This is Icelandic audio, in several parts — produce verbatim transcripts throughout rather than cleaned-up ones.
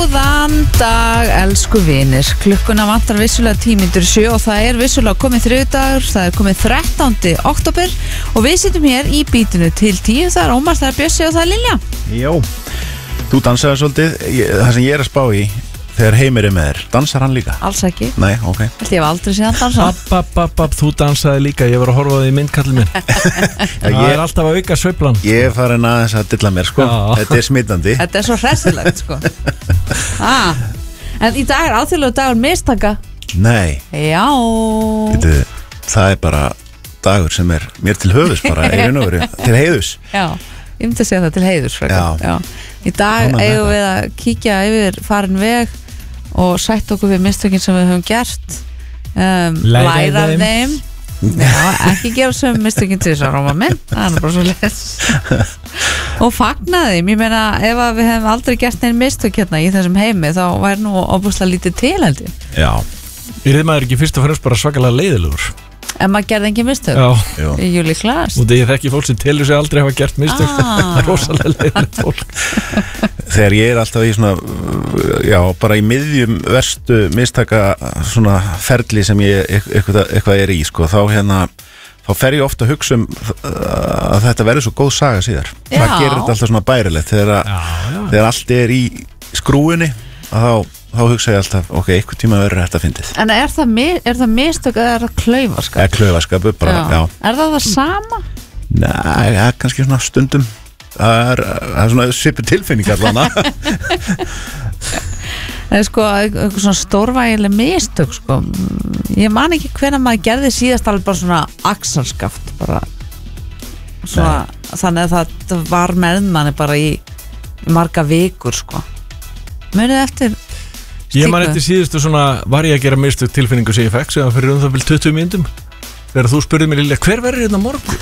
Góðan dag, elsku vinir. Klukkuna vantar vissulega tímyndur sjö og það er vissulega komið þriðjudagur, það er komið þrettándi október og við sittum hér í bítinu til tíu. Það er Ómar, það er Bjössi og það er Lilja. Jó, þú dansaði svolítið, ég, það sem ég er að spá í, þegar Heimir er með þér, dansar hann líka? Alls ekki. Nei, ok. Ég hef aldrei síðan dansað. App, app, app, app, þú dansaði líka, ég var að horfa á því myndkallið minn. Það ég, er alltaf að auka sveiflan. Ég er farin aðeins að dilla mér, sko. Já. Þetta er smitandi. Þetta er svo hressilegt, sko. ah. En í dag er alþjóðlegur dagur mistaka. Nei. Já. Þetta, það er bara dagur sem er mér til höfus, bara í raun og veru, til heiðus. Já, ég myndi að segja það til heiðus. Já. Já. Í dag eigum við að kíkja yfir farin veg og sætt okkur við mistökin sem við höfum gert, um, læra af þeim. Já, ekki gera sömu mistökin til þess að ráma minn, það er bara svo les og fagna þeim. Ég meina, ef við hefum aldrei gert neinn mistök hérna í þessum heimi, þá væri nú óbúslega lítið til, held ég. Já. Ég reyð maður ekki fyrst og fremst bara svakalega leiðilegur. En maður gerði engin mistök. Já. Júli Klas. Og þegar ég þekki fólk sem telur sig aldrei hafa gert mistök. Ah. Rosalega leiðilegt fólk. Þegar ég er alltaf í svona, já, bara í miðjum verstu mistaka svona ferli sem ég eitthvað, eitthvað er í, sko, þá hérna, þá fer ég ofta að hugsa um að þetta verður svo góð saga síðar. Já. Það gerir þetta alltaf svona bærilegt þegar, já, já. Þegar allt er í skrúinni, að þá þá hugsa ég alltaf, ok, einhver tíma verður þetta fyndið. En er það, er það mistök eða er það klaufaskap? Það er klaufaskap, bara, já. já. Er það það sama? Nei, það er kannski svona stundum, það er, það er svona svipu tilfinning allan. Það er sko, eitthvað svona stórvægileg mistök, sko. Ég man ekki hvenær maður gerði síðast alveg bara svona axarskaft, bara svona, þannig að það var með manni bara í marga vikur, sko. Munið eftir Ég man eftir síðustu svona, var ég að gera mistök tilfinningu sem ég fekk, sem fyrir um það vil tuttugu mínútum þegar þú spurði mér Lilja, hver verður hérna morgun?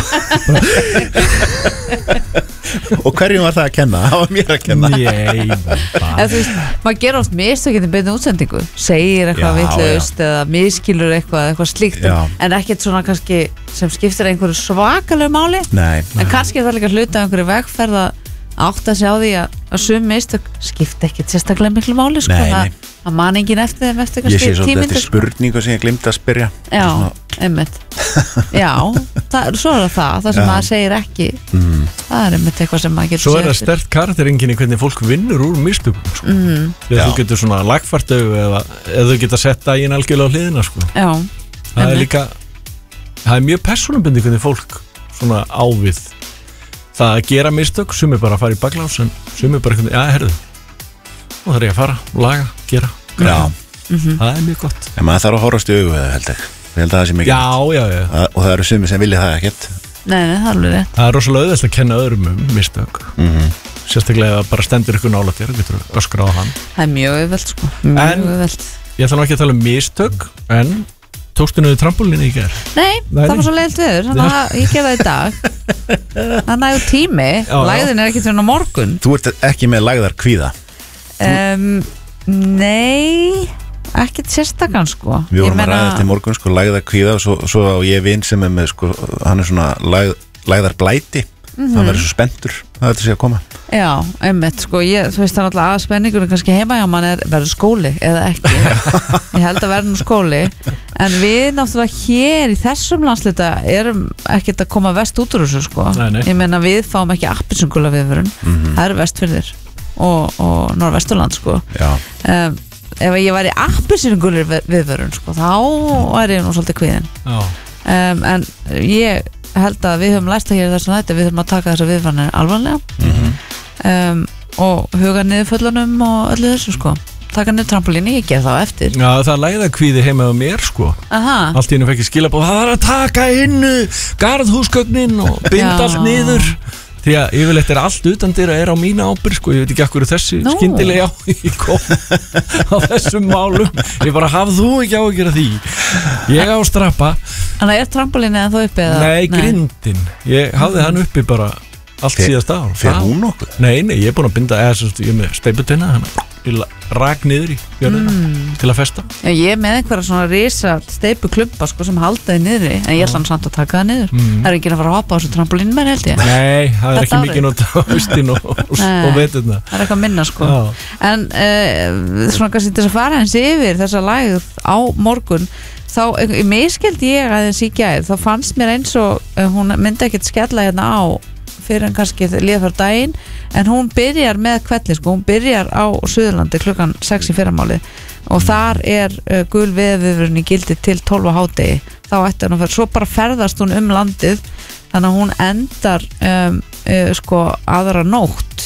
Og hverjum var það að kenna? Það var mér að kenna. Nei, bara Þú veist, maður gerur oft mistök í beinni útsendingu, segir eitthvað vitlaust eða miskilur eitthvað, eitthvað slíkt, já. En ekkert svona kannski sem skiptir einhverju svakalegu máli. Nei. En kannski er það líka hluti af einhverju vegferð að átt að sjá því að, að sum mistök skipta ekkert sérstaklega miklu máli, sko. Nei, nei. Það, að man enginn eftir þeim eftir Ég kannski sé svolítið tímyndir, eftir spurningu sem ég glimti að spyrja. Já, einmitt. Já, það, svo er það það sem maður segir ekki. Mm. Það er einmitt eitthvað sem maður getur Svo er það sterkt karakterenginni hvernig fólk vinnur úr mistökum, sko. Mm. Þegar þú getur svona lagfært þau eða, eða þú getur sett daginn algjörlega á hliðina, sko. Já, það er líka, það er mjög persónubundi hvernig fólk svona ávið það að gera mistök, sumir bara að fara í baklás en sumir bara eitthvað, já, herðu nú þarf ég að fara, laga, gera Já. Mm-hmm. Það er mjög gott. En maður þarf að horfast í augu við það, held ég. Ég held að það sé mikið. Já, já, já. Og það eru sumir sem vilja það ekkert. Nei, nei, það er alveg rétt. Það er rosalega auðvelt að kenna öðrum um mistök. Mm-hmm. Sérstaklega að bara stendur ykkur nálægt þér, getur öskra á hann. Það er mjög auðvelt, sko. Mjög En- auðvelt. Ég ætla nú ekki að tala um mistök, en tókstu niður trampolínu í gær? Nei, Nei, það nei. var svo leiðilt veður, þannig að ég gera það í dag. Það er nægur tími, Já, já. lægðin er ekki svona morgun. Þú ert ekki með lagðar kvíða. Um, nei, ekkert sérstakann, sko. Við Ég vorum að meina- ræða þetta í morgun, sko, lagðar kvíða og svo, svo á ég vin sem er með, sko, hann er svona lag, lagðar blæti. Mhm. Það verður svo spenntur að þetta sé að koma. Já, einmitt, sko, ég, þú veist það náttúrulega að spenningunum kannski heima hjá mann er verður skóli eða ekki. Ég held að verður nú skóli, en við náttúrulega hér í þessum landsluta erum ekkert að koma vest út úr þessu, sko. Nei, nei. Ég meina við fáum ekki appelsingula viðvörun, Mhm. það eru vestfirðir og, og norðvesturland, sko. Já. Um, ef ég væri appelsingula viðvörun, sko, þá er ég nú svolítið kvíðin. Já. Um, en ég held að við höfum lært að hér þessum þetta, við höfum að taka þessar viðvarnir alvarlega. Mm-hmm. Um, og huga niður föllunum og öllu þessu, sko, taka niður trampolíni, ég ger það á eftir. Já, það er lægðakvíði heima á mér, sko. Aha. Allt í einu fekk ég skilabóð, það var að taka inn garðhúsgögnin og binda Já. allt niður. Því að yfirleitt er allt utan dyra er á mína ábyrgð, sko, ég veit ekki af hverju þessi Nú. skyndilega á í kom á þessum málum. Ég bara, hafð þú ekki á að gera því? Ég á strappa. Þannig að er trampolíni en þú uppi eða? Nei, grindin. Ég hafði hann uppi bara allt síðast ár. Fyrir hún nokkuð? Nei, nei, ég er búin að binda eða svo, ég er með steyputina þannig að rak niður í jörðina mm. til að festa. Já, ég er með einhverja svona risa steypuklumpa sko sem haldaði niður en ég ætla hann samt að taka það niður mm. Það er ekki að fara að hoppa á þessu trampolín með held ég. Nei, það er ekki mikið nota á haustin og, og, og veturna. Það er eitthvað minna sko. Já. En uh, svona kannski til þess að fara hans yfir þessa lagð á morgun þá, miskildi ég aðeins í gær þá fannst mér eins og uh, hún myndi ekkert skella hérna á fyrir en kannski líða fyrir daginn en hún byrjar með kvelli sko, hún byrjar á Suðurlandi klukkan sex í fyrramáli og þar er uh, gul veðurinn í gildi til tólf á hádegi þá ætti hann að fyrir, svo bara ferðast hún um landið þannig að hún endar um, uh, sko aðra nótt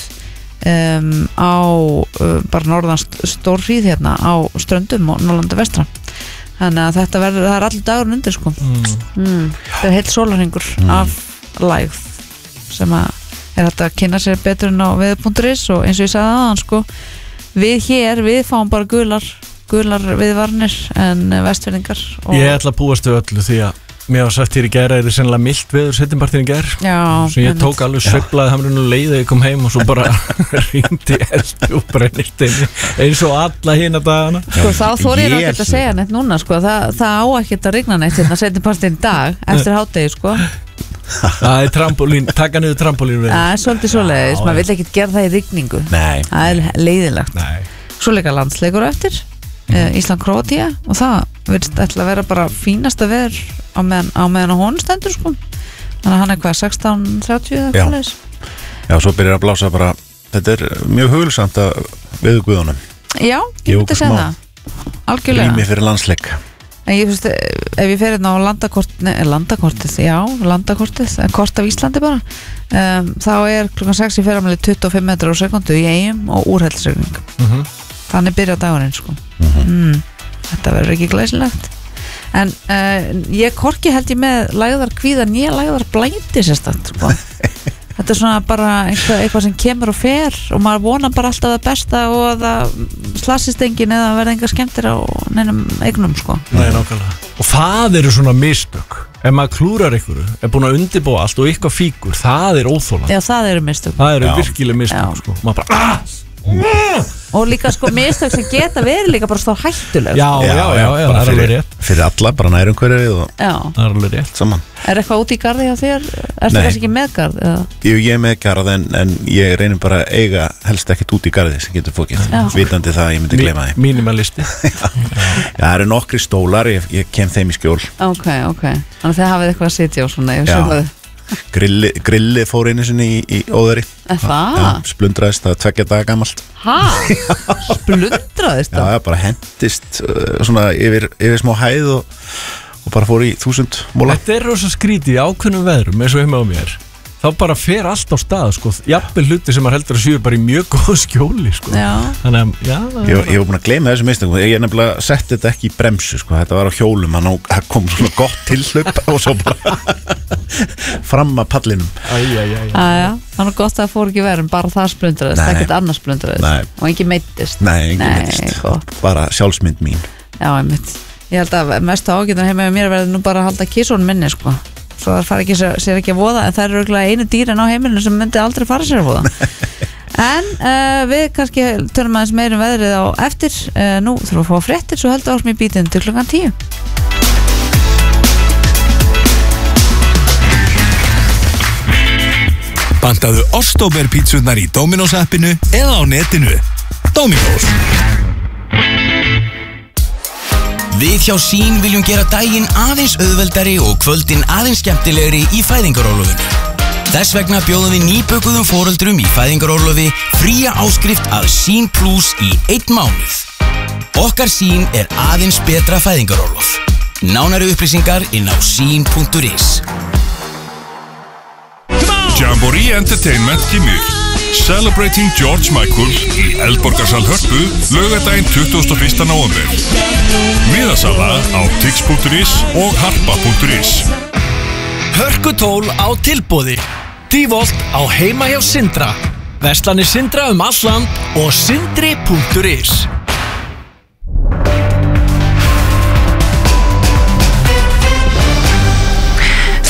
um, á uh, bara norðan stórhríð hérna á Ströndum og Norrlandi vestra þannig að þetta verður, það er allir dagurinn undir sko mm. Mm, það er heilt sólarhringur mm. af lægð sem að er hægt að kynna sér betur en á veður punktur is og eins og ég sagði aðan sko við hér, við fáum bara gular gular viðvarnir en vestfirðingar Ég ætla að búast við öllu því að mér var sagt hér í gær að það er sennilega mildt veður setjumpartin í gær svo ég tók alveg sveiflaði hamrinu leið að ég kom heim og svo bara ringdi eldi og brennisteini eins og alla hina dagana Sko þá þóri ég náttúrulega að segja neitt núna sko það, það á ekkert að rigna neitt hérna setjumpartin í dag eftir hádegi sko Það er trampolín, taka niður trampolín Það er svolítið svoleiðis, maður vill ekkert gera það í rigningu Nei Það er leiðilegt Nei. Svo leika landsleikur eftir mm. Ísland-Króatía og það virðist ætla að vera bara fínasta veður á meðan á meðan á honum stendur sko þannig að hann er hvað sextán þrjátíu eða eitthvað leis Já, svo byrjar að blása bara þetta er mjög hugulsamt að við guðunum Já, ég myndi að segja það Algjörlega Rými fyrir landsleik En ég finnst, ef ég fer hérna á landakort, ne, landakortið, já, landakortið, kort af Íslandi bara, um, þá er klukkan sex í fyrramæli tuttugu og fimm metrar á sekundu í eigum og úrhellisregning. Mm-hmm. Þannig byrja dagurinn, sko. Mm-hmm. Mm, þetta verður ekki glæsilegt. En uh, ég korki held ég með lægðar kvíða nýja lægðar blæti sérstætt, sko. Þetta er svona bara eitthvað, eitthvað sem kemur og fer og maður vonar bara alltaf það besta og að það slassist engin eða verða enga skemmtir á neinum eignum sko. Nei, nákvæmlega. Og það eru svona mistök. Ef maður klúrar ykkur, er búin að undirbúa allt og eitthvað fíkur, það er óþólandi. Já, það eru mistök. Það eru virkilega mistök, sko. Maður bara, aah! Og líka sko mistök sem geta verið líka bara stór hættuleg Já, já, já, já, já það er alveg rétt Fyrir alla, bara nærum hverju og já. Það er alveg rétt Saman Er eitthvað út í garði hjá þér? Er það kannski ekki með garð? Eða? Jú, ég er með garð en, en ég reynir bara að eiga helst ekkert út í garði sem getur fókið Vitandi það að ég myndi gleyma því Mínimalisti Já, það eru nokkri stólar, ég, ég kem þeim í skjól Ok, ok Þannig að þið hafið eitthvað að sitja og svona Grilli, grilli fór einu sinni í, í óðari Það? Já, splundraðist, það var tveggja daga gamalt Hæ? Splundraðist það? Já, bara hendist uh, svona yfir, yfir smá hæð og, og bara fór í þúsund móla Þetta er rosa skrítið í ákveðnum veðrum eins og heima á mér þá bara fer allt á stað sko. Jafnvel hluti sem maður heldur að séu bara í mjög góð skjóli sko. Þannig að já, Ég, ég var búin að gleyma þessu mistöngum ég er nefnilega sett þetta ekki í bremsu sko. Þetta var á hjólum, það kom svona gott tilhlaup og svo bara fram að pallinum Þannig að gott að það fór ekki verið bara það splundraðist, ekkert annars splundraðist og ekki meittist Nei, ekki meittist, bara sjálfsmynd mín Já, einmitt Ég held að mestu ágætan heima með mér verður nú bara að halda kísón minni sko svo það fara ekki sér ekki að voða en það eru örugglega einu dýrin á heimilinu sem myndi aldrei fara sér að voða en uh, við kannski tölum aðeins meirum veðrið á eftir uh, nú þurfum við að fá fréttir svo heldur árs mér bítinn til klukkan tíu Pantaðu Oktober pítsurnar í Dominos appinu eða á netinu Dominos Við hjá Sín viljum gera daginn aðeins auðveldari og kvöldin aðeins skemmtilegri í fæðingarorlofinu. Þess vegna bjóðum við nýbökuðum foreldrum í fæðingarorlofi fría áskrift að Sín Plus í einn mánuð. Okkar Sín er aðeins betra fæðingarorlof. Nánari upplýsingar inn á sín punktur is. Jamboree Entertainment kemur Celebrating George Michael í Eldborgarsal Hörpu laugardaginn tuttugasta og fyrsta nóvember. Miðasala á tix punktur is og harpa punktur is. Hörkutól á tilboði. Dívolt á heima hjá Sindra. Verslanir Sindra um all land og sindri punktur is.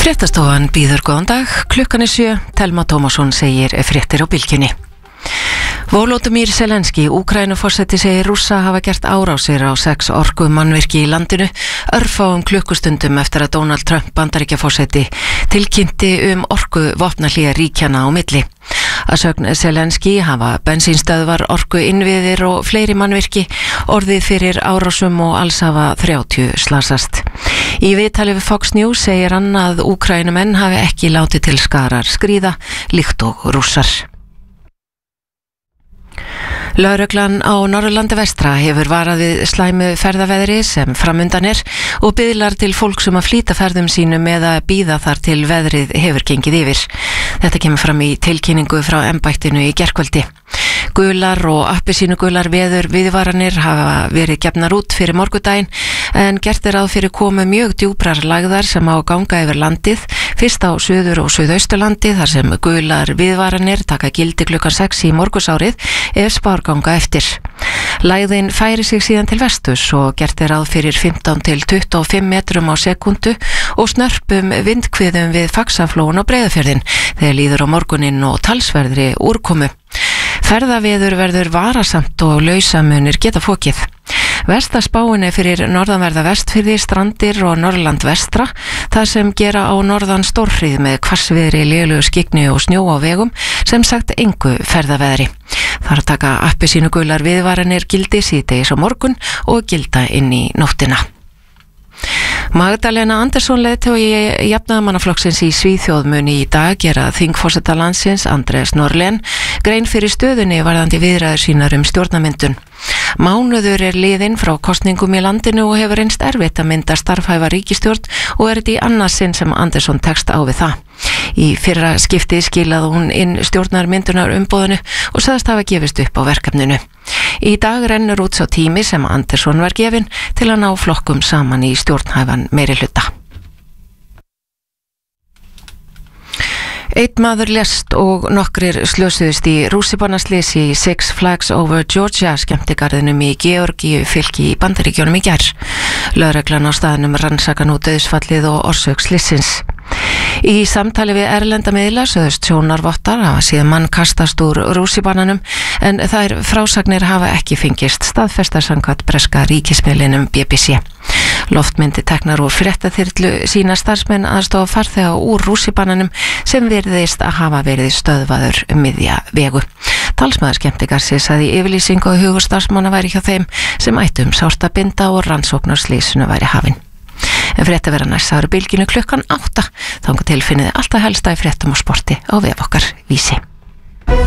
Fréttastofan býður góðan dag, klukkan er sjö, Telma Tómasson segir fréttir á bylgjunni. Volodymyr Zelenski, Úkraínuforseti, segir Rússa hafa gert árásir á sex orku mannvirki í landinu örfáum klukkustundum eftir að Donald Trump Bandaríkjaforseti tilkynnti um orku vopnahlýja ríkjanna á milli. Að sögn Zelenski hafa bensínstöðvar, orku innviðir og fleiri mannvirki orðið fyrir árásum og alls hafa þrjátíu slasast. Í viðtali við Fox News segir hann að Úkraínumenn hafi ekki látið til skarar skríða líkt og Rússar. Lögreglan á Norðurlandi vestra hefur varað við slæmu ferðaveðri sem framundan er og biðlar til fólk sem að flýta ferðum sínum eða bíða þar til veðrið hefur gengið yfir. Þetta kemur fram í tilkynningu frá embættinu í gærkvöldi. Gular og appelsínugular veður viðvaranir hafa verið gefnar út fyrir morgudaginn en gert er ráð fyrir komu mjög djúprar lagðar sem á ganga yfir landið, fyrst á suður og suðausturlandi þar sem gular viðvaranir taka gildi klukkan sex í morgunsárið ef spárganga eftir. Lægðin færi sig síðan til vestus og gert er ráð fyrir fimmtán til tuttugu og fimm metrum á sekundu og snörpum vindhviðum við Faxaflóun og Breiðafjörðin þegar líður á morguninn og talsverðri úrkomu. Ferðaveður verður varasamt og lausamunir geta fokið. Vestaspáin er fyrir norðanverða Vestfirði, Strandir og Norðurland vestra, þar sem gera á norðan stórhrið með hvassviðri, lélegu skyggni og snjó á vegum, sem sagt engu ferðaveðri. Þar taka appelsínugular viðvaranir gildi síðdegis á morgun og gilda inn í nóttina. Magdalena Andersson leiðtogi jafnaðarmannaflokksins í Svíþjóð muni í dag gera þingforseta landsins Andrés Norlén grein fyrir stöðunni varðandi viðræður sínar um stjórnarmyndun. Mánuður er liðinn frá kosningum í landinu og hefur reynst erfitt að mynda starfhæfa ríkisstjórn og er þetta í annað sinn sem Andersson tekst á við það. Í fyrra skipti skilaði hún inn stjórnarmyndunar umboðinu og sagðist hafa gefist upp á verkefninu. Í dag rennur út sá tími sem Andersson var gefinn til að ná flokkum saman í stjórnhæfan meirihluta. Einn maður lést og nokkrir slösuðust í rússíbanaslysi í Six Flags Over Georgia skemmtigarðinum í Georgíu fylki í Bandaríkjunum í gær. Lögreglan á staðnum rannsaka nú dauðsfallið og orsök slysins. Í samtali við erlenda miðla sögðust sjónarvottar hafa séð mann kastast úr rússíbananum en þær frásagnir hafa ekki fengist staðfestar samkvæmt breska ríkismiðlinum B B C. Loftmyndi teknar úr fréttaþyrlu sína starfsmenn aðstofa farþega úr rússíbananum sem virðist að hafa verið stöðvaður um miðja vegu. Talsmaður skemmtigarðsins sagði í yfirlýsingu að hugur starfsmanna væri hjá þeim sem ættu um sárt að binda og rannsóknarslysinu væri hafin. En frétta vera næst ára bylginu klukkan átta. Þangað til finniði alltaf helsta í fréttum og sporti á vef okkar Vísi.